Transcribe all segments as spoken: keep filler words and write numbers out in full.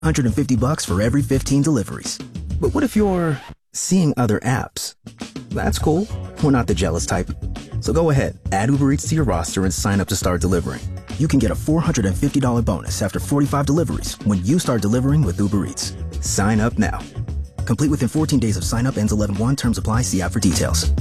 one hundred fifty bucks for every fifteen deliveries. But what if you're seeing other apps? That's cool. We're not the jealous type. So go ahead, add Uber Eats to your roster and sign up to start delivering. You can get a four hundred fifty dollars bonus after forty-five deliveries when you start delivering with Uber Eats. Sign up now. Complete within fourteen days of sign up, ends eleven one. Terms apply. See app for details.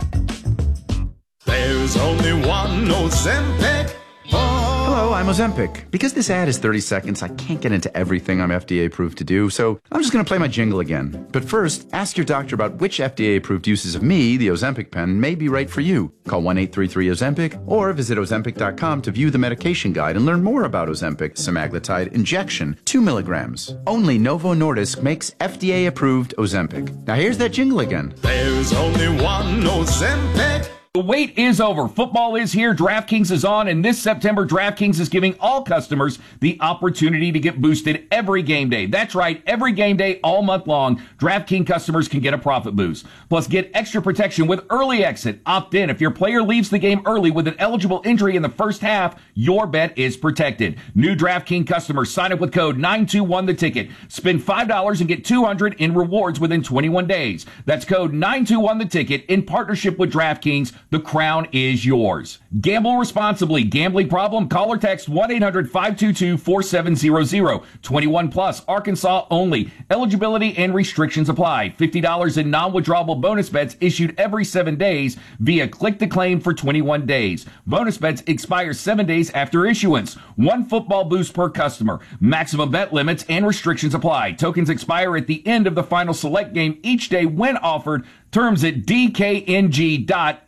There's only one Ozempic. Hello, I'm Ozempic. Because this ad is thirty seconds, I can't get into everything I'm F D A approved to do, so I'm just going to play my jingle again. But first, ask your doctor about which F D A approved uses of me, the Ozempic pen, may be right for you. Call one eight three three Ozempic or visit Ozempic dot com to view the medication guide and learn more about Ozempic semaglutide injection, two milligrams. Only Novo Nordisk makes F D A approved Ozempic. Now here's that jingle again. There's only one Ozempic. The wait is over. Football is here. DraftKings is on. And this September, DraftKings is giving all customers the opportunity to get boosted every game day. That's right. Every game day all month long, DraftKings customers can get a profit boost. Plus, get extra protection with early exit. Opt in. If your player leaves the game early with an eligible injury in the first half, your bet is protected. New DraftKings customers sign up with code nine two one the ticket. Spend five dollars and get two hundred dollars in rewards within twenty-one days. That's code nine two one the ticket in partnership with DraftKings. The crown is yours. Gamble responsibly. Gambling problem? Call or text one eight hundred five two two four seven zero zero. twenty-one plus. Arkansas only. Eligibility and restrictions apply. fifty dollars in non-withdrawable bonus bets issued every seven days via click to claim for twenty-one days. Bonus bets expire seven days after issuance. One football boost per customer. Maximum bet limits and restrictions apply. Tokens expire at the end of the final select game each day when offered. Terms at dkng.co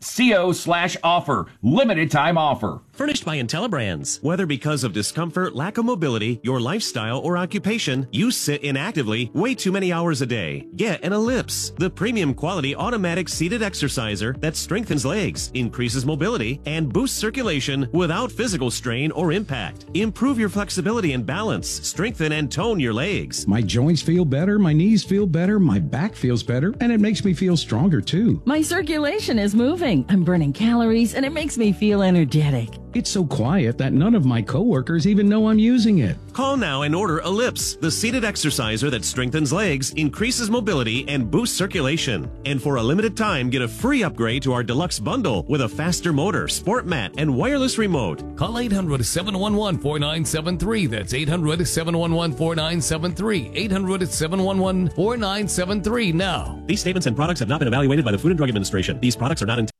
slash offer. Limited time offer. Furnished by IntelliBrands. Whether because of discomfort, lack of mobility, your lifestyle, or occupation, you sit inactively way too many hours a day. Get an Ellipse, the premium quality automatic seated exerciser that strengthens legs, increases mobility, and boosts circulation without physical strain or impact. Improve your flexibility and balance. Strengthen and tone your legs. My joints feel better, my knees feel better, my back feels better, and it makes me feel stronger too. My circulation is moving. I'm burning calories, and it makes me feel energetic. It's so quiet that none of my coworkers even know I'm using it. Call now and order Ellipse, the seated exerciser that strengthens legs, increases mobility, and boosts circulation. And for a limited time, get a free upgrade to our deluxe bundle with a faster motor, sport mat, and wireless remote. Call eight hundred seven one one four nine seven three. That's eight hundred seven one one four nine seven three. eight hundred seven one one four nine seven three now. These statements and products have not been evaluated by the Food and Drug Administration. These products are not intended.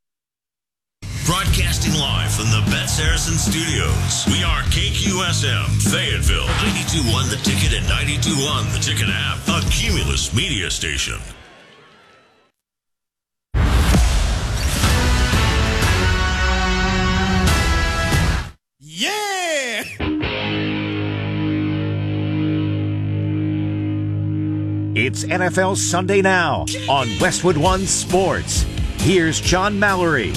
Broadcasting live from the Bet Saracen Studios, we are K Q S M, Fayetteville, ninety-two point one The Ticket and ninety-two point one The Ticket app, a Cumulus media station. Yeah! It's N F L Sunday Now on Westwood One Sports. Here's John Mallory.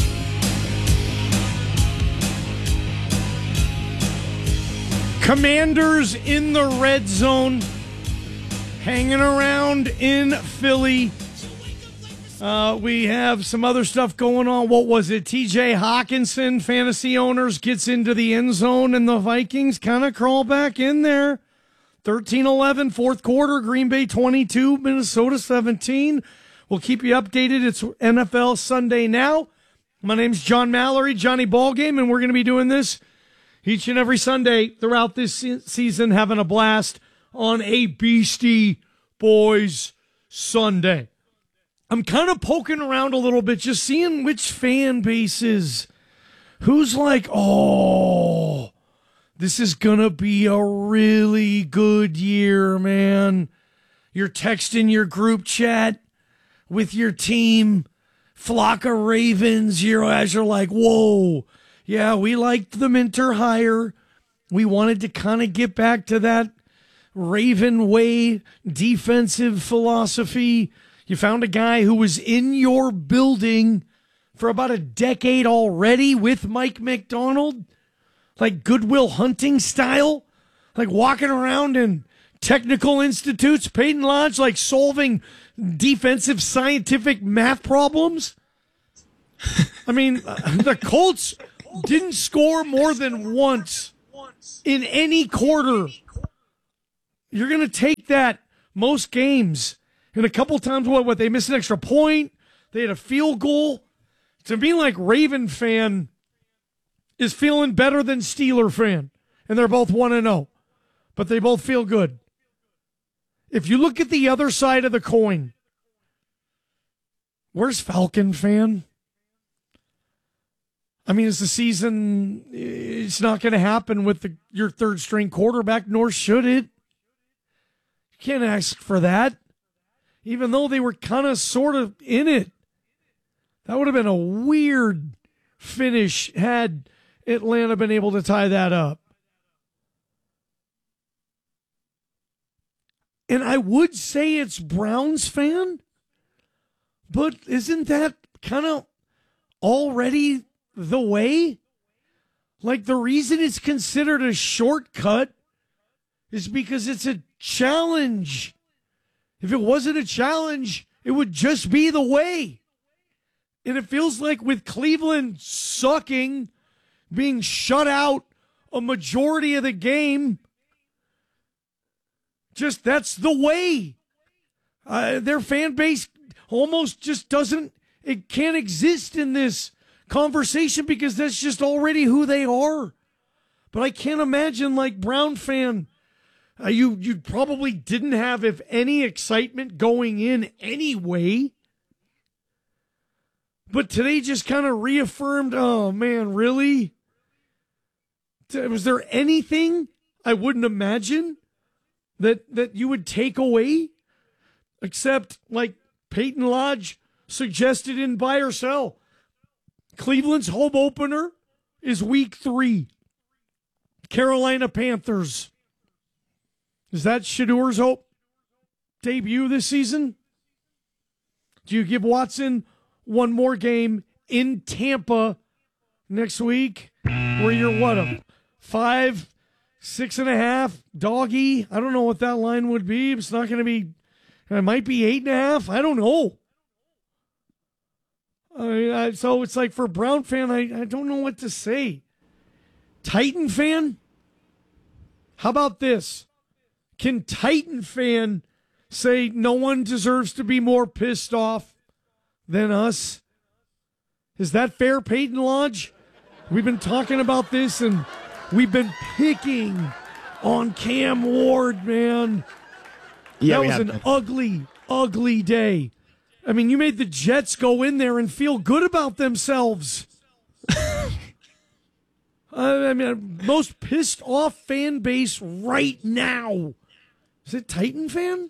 Commanders in the red zone, hanging around in Philly. Uh, we have some other stuff going on. What was it? T J Hawkinson, fantasy owners, gets into the end zone, and the Vikings kind of crawl back in there. thirteen eleven, fourth quarter, Green Bay twenty-two, Minnesota seventeen. We'll keep you updated. It's N F L Sunday Now. My name's John Mallory, Johnny Ballgame, and we're going to be doing this each and every Sunday throughout this se- season, having a blast on a Beastie Boys Sunday. I'm kind of poking around a little bit, just seeing which fan bases, who's like, oh, this is going to be a really good year, man. You're texting your group chat with your team, flock of Ravens, you know, as you're like, whoa, yeah, we liked the Minter hire. We wanted to kind of get back to that Raven way defensive philosophy. You found a guy who was in your building for about a decade already with Mike McDonald, like Goodwill Hunting style, like walking around in technical institutes, Peyton Lodge, like solving defensive scientific math problems. I mean, the Colts didn't score more than once in any quarter you're going to take that most games. And a couple times, what, what, they missed an extra point. They had a field goal. To me, like, Raven fan is feeling better than Steeler fan. And they're both one and oh. But they both feel good. If you look at the other side of the coin, where's Falcon fan? I mean, it's the season, it's not going to happen with the, your third string quarterback, nor should it. You can't ask for that. Even though they were kind of sort of in it. That would have been a weird finish had Atlanta been able to tie that up. And I would say it's Browns fan, but isn't that kind of already the way? Like, the reason it's considered a shortcut is because it's a challenge. If it wasn't a challenge, it would just be the way. And it feels like with Cleveland sucking, being shut out a majority of the game, just that's the way. Uh, their fan base almost just doesn't, it can't exist in this conversation because that's just already who they are. But I can't imagine, like, Brown fan, uh, you, you probably didn't have, if any, excitement going in anyway. But today just kind of reaffirmed, oh man, really? Was there anything I wouldn't imagine that that you would take away? Except, like Peyton Lodge suggested in Buy or Sell, Cleveland's home opener is week three. Carolina Panthers. Is that Shadour's hope debut this season? Do you give Watson one more game in Tampa next week where you're what, a five, six and a half doggy? I don't know what that line would be. It's not going to be, it might be eight and a half. I don't know. I mean, I, so it's like, for Brown fan, I, I don't know what to say. Titan fan? How about this? Can Titan fan say no one deserves to be more pissed off than us? Is that fair, Peyton Lodge? We've been talking about this, and we've been picking on Cam Ward, man. Yeah, that was an been. ugly, ugly day. I mean, you made the Jets go in there and feel good about themselves. I mean, most pissed off fan base right now. Is it Titan fan?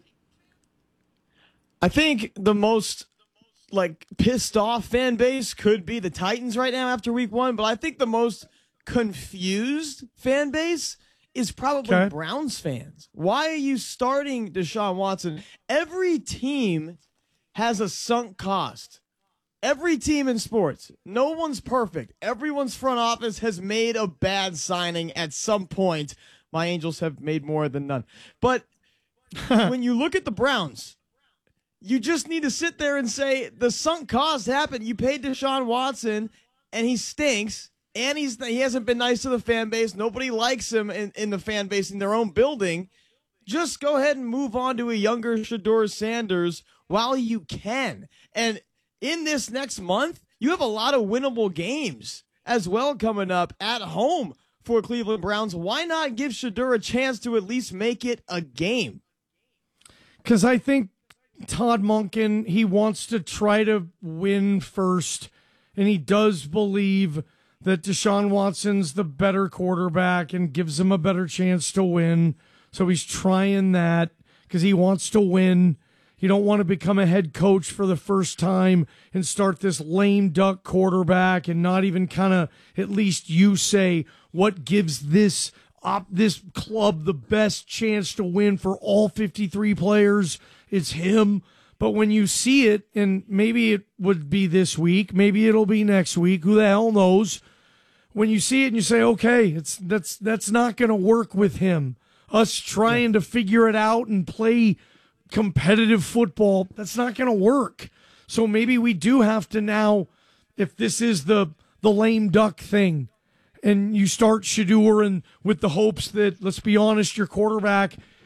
I think the most, like, pissed off fan base could be the Titans right now after week one, but I think the most confused fan base is probably okay. Browns fans. Why are you starting Deshaun Watson? Every team has a sunk cost. Every team in sports. No one's perfect. Everyone's front office has made a bad signing at some point. My Angels have made more than none. But when you look at the Browns, you just need to sit there and say the sunk cost happened. You paid Deshaun Watson, and he stinks, and he's he hasn't been nice to the fan base. Nobody likes him in, in the fan base in their own building. Just go ahead and move on to a younger Shedeur Sanders while you can. And in this next month, you have a lot of winnable games as well coming up at home for Cleveland Browns. Why not give Shedeur a chance to at least make it a game? Because I think Todd Monken, he wants to try to win first, and he does believe that Deshaun Watson's the better quarterback and gives him a better chance to win. So he's trying that because he wants to win. You don't want to become a head coach for the first time and start this lame duck quarterback and not even kind of, at least you say, what gives this op- this club the best chance to win for all fifty-three players. It's him. But when you see it, and maybe it would be this week, maybe it'll be next week, who the hell knows? When you see it and you say, okay, it's that's that's not going to work with him. Us trying to figure it out and play competitive football, that's not going to work. So maybe we do have to now, if this is the the lame duck thing, and you start Shedeur and with the hopes that, let's be honest, your quarterback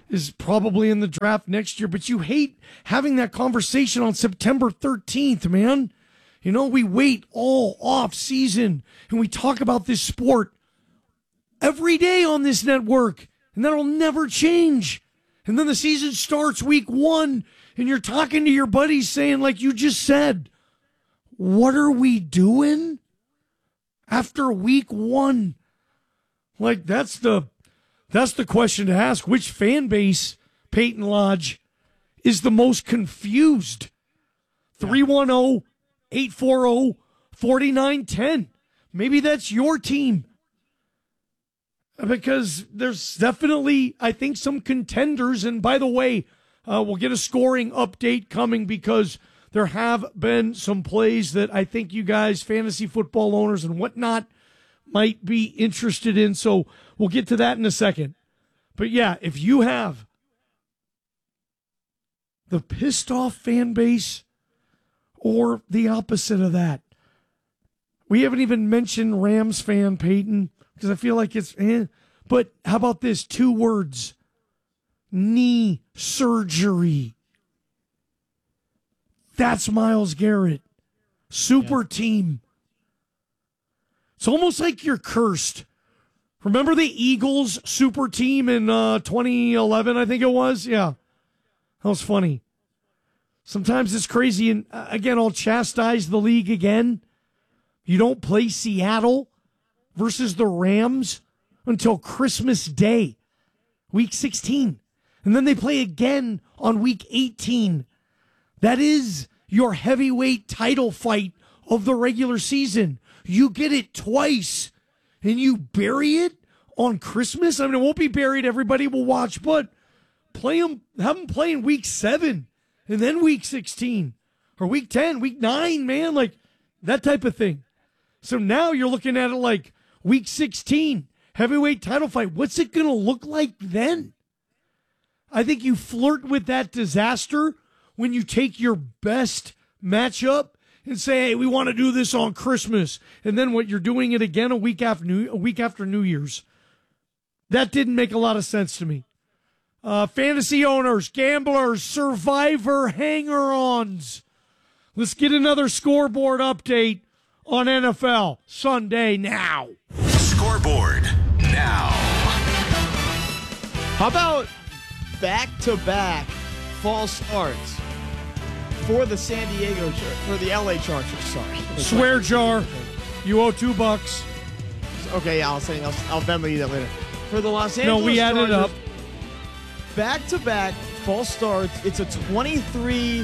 is probably in the draft next year, but you hate having that conversation on September thirteenth, man. You know, we wait all off season and we talk about this sport every day on this network, and that'll never change. And then the season starts week one, and you're talking to your buddies saying, like you just said, what are we doing after week one? Like, that's the that's the question to ask. Which fan base, Peyton Lodge, is the most confused? three one zero, eight four zero, four nine one zero. Maybe that's your team. Because there's definitely, I think, some contenders. And by the way, uh, we'll get a scoring update coming because there have been some plays that I think you guys, fantasy football owners and whatnot, might be interested in. So we'll get to that in a second. But yeah, if you have the pissed off fan base or the opposite of that, we haven't even mentioned Rams fan, Peyton, because I feel like it's, eh. But how about this? Two words. Knee surgery. That's Myles Garrett. Super yeah. team. It's almost like you're cursed. Remember the Eagles super team in uh, twenty eleven, I think it was? Yeah. That was funny. Sometimes it's crazy. And uh, again, I'll chastise the league again. You don't play Seattle versus the Rams until Christmas Day, week sixteen. And then they play again on week eighteen. That is your heavyweight title fight of the regular season. You get it twice, and you bury it on Christmas. I mean, it won't be buried. Everybody will watch, but play them, have them play in week seven, and then week sixteen, or week ten, week nine, man, like that type of thing. So now you're looking at it like week sixteen, heavyweight title fight. What's it going to look like then? I think you flirt with that disaster when you take your best matchup and say, hey, we want to do this on Christmas. And then what, you're doing it again a week after New, a week after New Year's. That didn't make a lot of sense to me. Uh, fantasy owners, gamblers, survivor hanger-ons. Let's get another scoreboard update on N F L Sunday now. Scoreboard now. How about back-to-back false starts for the San Diego, for the L A Chargers, sorry. Swear jar. You owe two bucks. Okay, yeah, I'll say, I'll, I'll Venmo you that later. For the Los Angeles No, we added Chargers, up. Back-to-back false starts. It's a twenty-three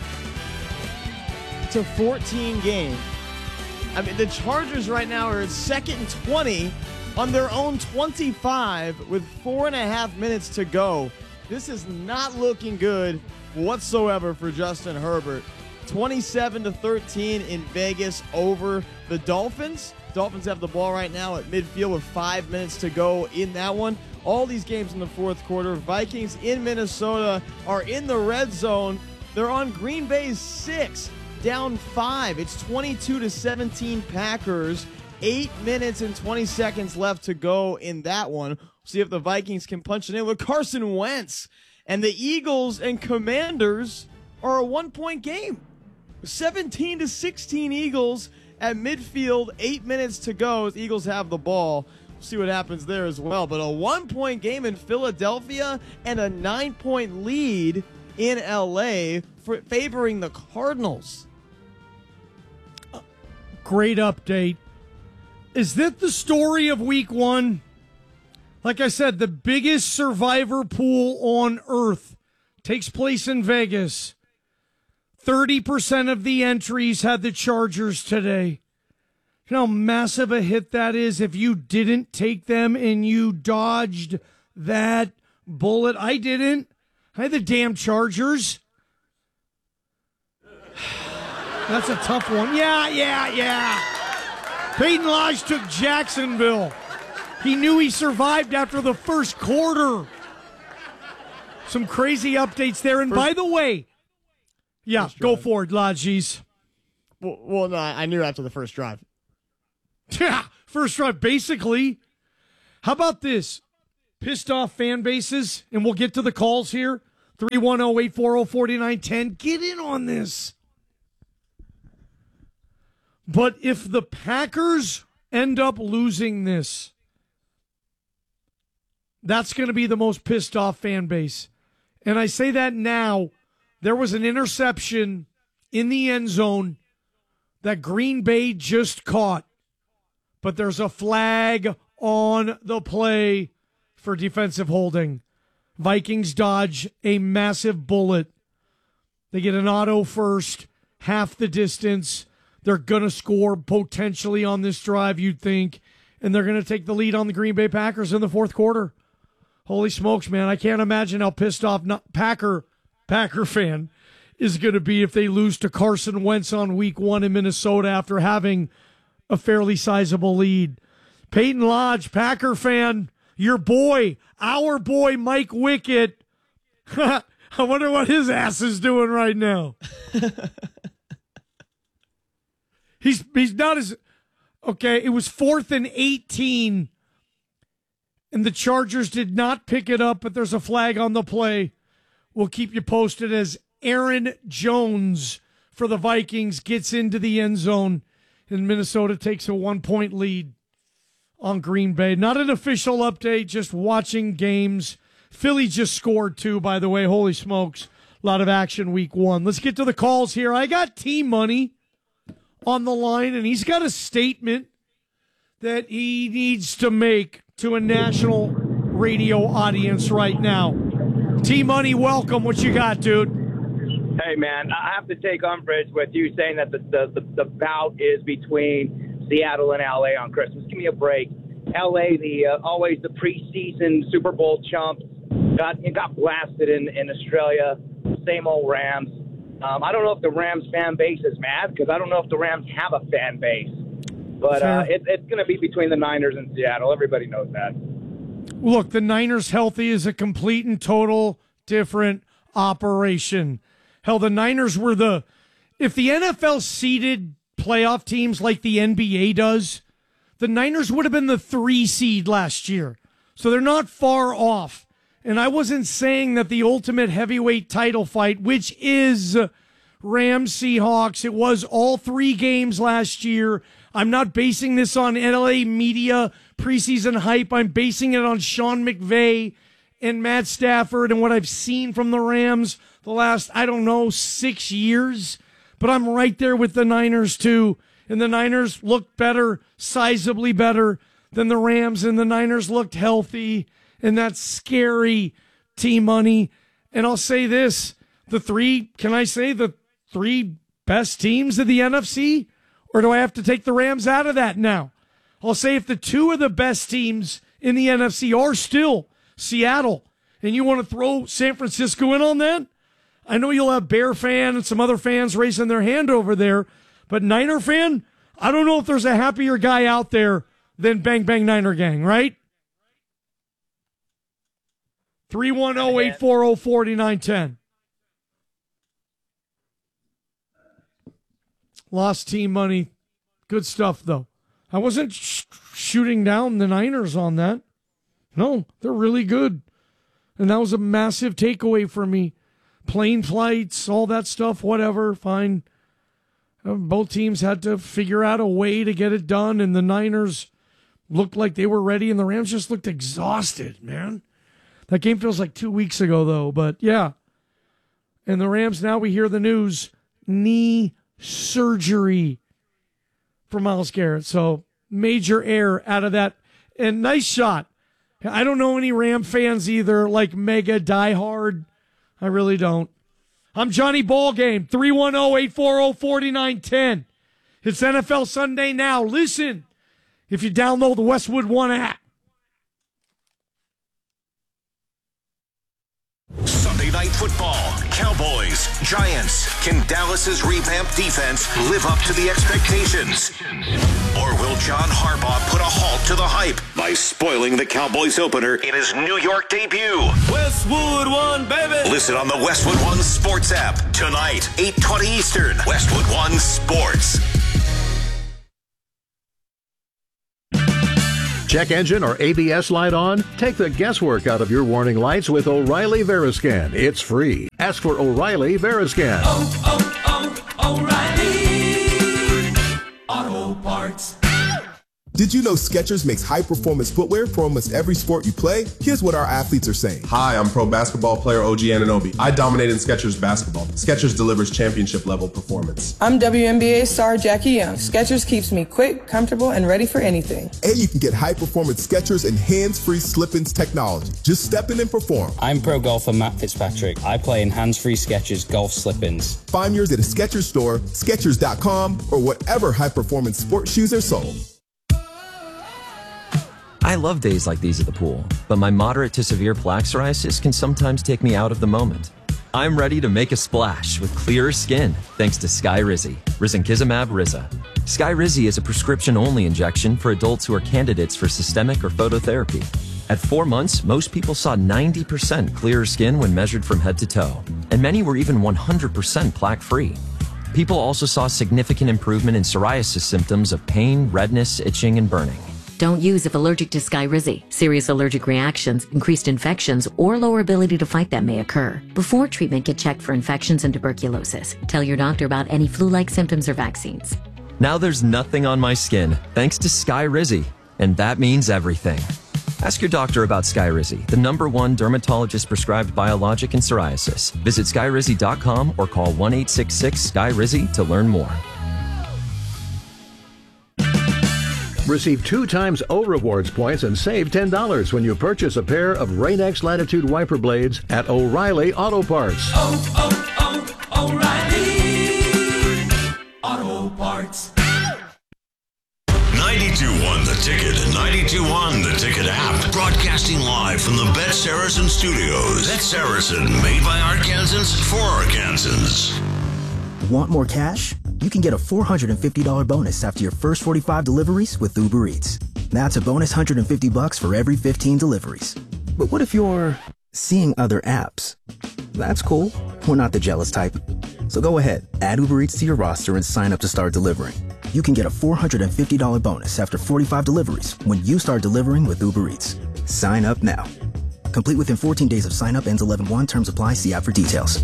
to fourteen game. I mean, the Chargers right now are at second and twenty on their own twenty-five with four and a half minutes to go. This is not looking good whatsoever for Justin Herbert. twenty-seven to thirteen in Vegas over the Dolphins. Dolphins have the ball right now at midfield with five minutes to go in that one. All these games in the fourth quarter. Vikings in Minnesota are in the red zone. They're on Green Bay's six, down five. It's twenty-two to seventeen Packers. Eight minutes and twenty seconds left to go in that one. See if the Vikings can punch it in with Carson Wentz. And the Eagles and Commanders are a one-point game. seventeen to sixteen Eagles at midfield. Eight minutes to go. The Eagles have the ball. We'll see what happens there as well. But a one-point game in Philadelphia and a nine-point lead in L A for favoring the Cardinals. Great update. Is that the story of week one? Like I said, the biggest survivor pool on earth takes place in Vegas. thirty percent of the entries had the Chargers today. You know how massive a hit that is if you didn't take them and you dodged that bullet. I didn't. I had the damn Chargers. That's a tough one. Yeah, yeah, yeah. Peyton Lodge took Jacksonville. He knew he survived after the first quarter. Some crazy updates there. And first, by the way, yeah, go for it, Lodges. Well, well, no, I knew after the first drive. Yeah, first drive, basically. How about this? pissed off fan bases, and we'll get to the calls here. three one zero, eight four zero, four nine one zero. Get in on this. But if the Packers end up losing this, that's going to be the most pissed off fan base. And I say that now. There was an interception in the end zone that Green Bay just caught, but there's a flag on the play for defensive holding. Vikings dodge a massive bullet. They get an auto first, half the distance. They're going to score potentially on this drive, you'd think, and they're going to take the lead on the Green Bay Packers in the fourth quarter. Holy smokes, man. I can't imagine how pissed off not Packer Packer fan is going to be if they lose to Carson Wentz on week one in Minnesota after having a fairly sizable lead. Peyton Lodge, Packer fan, your boy, our boy Mike Wickett. I wonder what his ass is doing right now. he's he's not as okay. It was fourth and eighteen, and the Chargers did not pick it up, but there's a flag on the play. We'll keep you posted as Aaron Jones for the Vikings gets into the end zone, and Minnesota takes a one-point lead on Green Bay. Not an official update, just watching games. Philly just scored too, by the way. Holy smokes. A lot of action week one. Let's get to the calls here. I got T-Money on the line, and he's got a statement that he needs to make to a national radio audience right now. T-Money, welcome. What you got, dude? Hey, man, I have to take umbrage with you saying that the, the, the, the bout is between Seattle and L A on Christmas. Give me a break. L A, the uh, always the preseason Super Bowl chumps, got got blasted in, in Australia. Same old Rams. Um, I don't know if the Rams fan base is mad because I don't know if the Rams have a fan base. But uh, it, it's going to be between the Niners and Seattle. Everybody knows that. Look, the Niners healthy is a complete and total different operation. Hell, the Niners were the... If the N F L seeded playoff teams like the N B A does, the Niners would have been the three seed last year. So they're not far off. And I wasn't saying that the ultimate heavyweight title fight, which is Rams Seahawks, it was all three games last year. I'm not basing this on L A media preseason hype. I'm basing it on Sean McVay and Matt Stafford and what I've seen from the Rams the last, I don't know, six years. But I'm right there with the Niners, too. And the Niners looked better, sizably better than the Rams. And the Niners looked healthy. And that's scary, T-Money. And I'll say this. The three, can I say the three best teams of the N F C? Or do I have to take the Rams out of that now? I'll say if the two of the best teams in the N F C are still Seattle, and you want to throw San Francisco in on that, I know you'll have Bear fan and some other fans raising their hand over there, but Niner fan, I don't know if there's a happier guy out there than Bang Bang Niner Gang, right? three one zero, eight four zero, four nine one zero. Lost team money. Good stuff, though. I wasn't sh- shooting down the Niners on that. No, they're really good. And that was a massive takeaway for me. Plane flights, all that stuff, whatever, fine. Uh, both teams had to figure out a way to get it done, and the Niners looked like they were ready, and the Rams just looked exhausted, man. That game feels like two weeks ago, though, but yeah. And the Rams, now we hear the news, knee surgery for Myles Garrett. So major error out of that. And nice shot. I don't know any Ram fans either, like mega diehard. I really don't. I'm Johnny Ballgame, three one zero, eight four zero, four nine one zero. It's N F L Sunday Now. Listen, if you download the Westwood One app. Sunday Night Football, Cowboys, Giants. Can Dallas's revamped defense live up to the expectations? Or will John Harbaugh put a halt to the hype by spoiling the Cowboys opener in his New York debut? Westwood One, baby! Listen on the Westwood One Sports app tonight, eight twenty Eastern. Westwood One Sports. Check engine or A B S light on? Take the guesswork out of your warning lights with O'Reilly Veriscan. It's free. Ask for O'Reilly Veriscan. Oh, oh, oh, O'Reilly Auto Parts. Did you know Skechers makes high-performance footwear for almost every sport you play? Here's what our athletes are saying. Hi, I'm pro basketball player O G Anunoby. I dominate in Skechers basketball. Skechers delivers championship-level performance. I'm W N B A star Jackie Young. Skechers keeps me quick, comfortable, and ready for anything. And you can get high-performance Skechers and hands-free slip-ins technology. Just step in and perform. I'm pro golfer Matt Fitzpatrick. I play in hands-free Skechers golf slip-ins. Find yours at a Skechers store, Skechers dot com, or whatever high-performance sports shoes are sold. I love days like these at the pool, but my moderate to severe plaque psoriasis can sometimes take me out of the moment. I'm ready to make a splash with clearer skin thanks to Skyrizi, Risankizumab Riza. Skyrizi is a prescription-only injection for adults who are candidates for systemic or phototherapy. At four months, most people saw ninety percent clearer skin when measured from head to toe, and many were even one hundred percent plaque-free. People also saw significant improvement in psoriasis symptoms of pain, redness, itching, and burning. Don't use if allergic to Skyrizi. Serious allergic reactions, increased infections, or lower ability to fight them may occur. Before treatment, get checked for infections and tuberculosis. Tell your doctor about any flu-like symptoms or vaccines. Now there's nothing on my skin thanks to Skyrizi, and that means everything. Ask your doctor about Skyrizi, the number one dermatologist-prescribed biologic in psoriasis. Visit Skyrizi dot com or call one eight six six S K Y R I Z I to learn more. Receive two times O Rewards points and save ten dollars when you purchase a pair of Rain-X Latitude wiper blades at O'Reilly Auto Parts. Oh, oh, oh, O'Reilly Auto Parts. ninety-two one The Ticket and ninety-two one The Ticket app. Broadcasting live from the Bet Saracen Studios. Bet Saracen, made by Arkansans for Arkansans. Want more cash? You can get a four hundred fifty dollars bonus after your first forty-five deliveries with Uber Eats. That's a bonus one hundred fifty bucks for every fifteen deliveries. But what if you're seeing other apps? That's cool. We're not the jealous type. So go ahead, add Uber Eats to your roster and sign up to start delivering. You can get a four hundred fifty dollars bonus after forty-five deliveries when you start delivering with Uber Eats. Sign up now. Complete within fourteen days of sign up, ends eleven one. Terms apply. See app for details.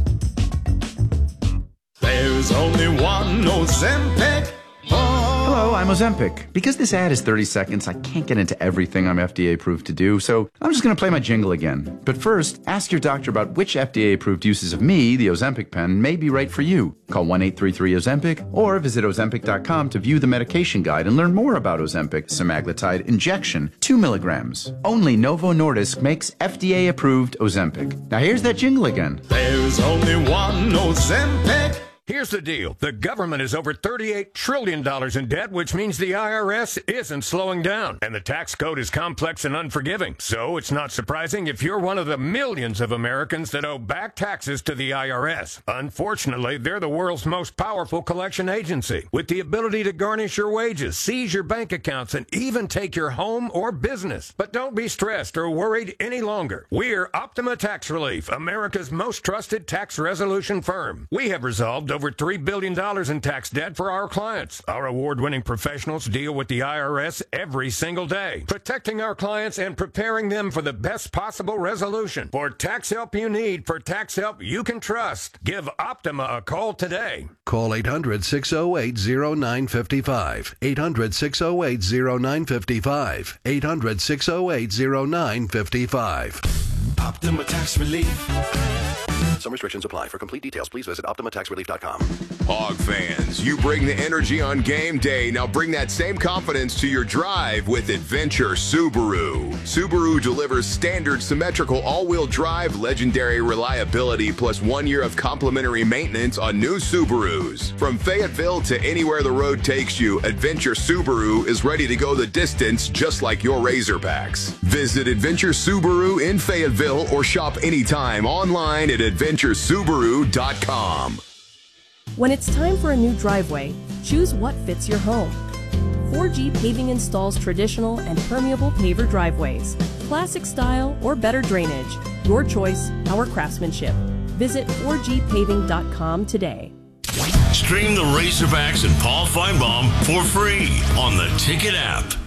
There's only one Ozempic. Hello, I'm Ozempic. Because this ad is thirty seconds, I can't get into everything I'm F D A approved to do, so I'm just going to play my jingle again. But first, ask your doctor about which F D A approved uses of me, the Ozempic pen, may be right for you. Call one eight three three Ozempic or visit Ozempic dot com to view the medication guide and learn more about Ozempic semaglutide injection, two milligrams. Only Novo Nordisk makes F D A approved Ozempic. Now here's that jingle again. There's only one Ozempic. Here's the deal. The government is over thirty-eight trillion dollars in debt, which means the I R S isn't slowing down. And the tax code is complex and unforgiving. So it's not surprising if you're one of the millions of Americans that owe back taxes to the I R S. Unfortunately, they're the world's most powerful collection agency, with the ability to garnish your wages, seize your bank accounts, and even take your home or business. But don't be stressed or worried any longer. We're Optima Tax Relief, America's most trusted tax resolution firm. We have resolved over three billion dollars in tax debt for our clients. Our award-winning professionals deal with the I R S every single day, protecting our clients and preparing them for the best possible resolution. For tax help you need, for tax help you can trust, give Optima a call today. Call eight hundred, six oh eight, oh nine five five. eight hundred, six oh eight, oh nine five five. eight hundred, six oh eight, oh nine five five. Optima Tax Relief. Some restrictions apply. For complete details, please visit Optima Tax Relief dot com. Hog fans, you bring the energy on game day. Now bring that same confidence to your drive with Adventure Subaru. Subaru delivers standard symmetrical all-wheel drive, legendary reliability, plus one year of complimentary maintenance on new Subarus. From Fayetteville to anywhere the road takes you, Adventure Subaru is ready to go the distance, just like your Razorbacks. Visit Adventure Subaru in Fayetteville or shop anytime online at adventure subaru dot com. When it's time for a new driveway, choose what fits your home. four G Paving installs traditional and permeable paver driveways, classic style or better drainage. Your choice, our craftsmanship. Visit four G paving dot com today. Stream the Razorbacks and Paul Feinbaum for free on the Ticket app.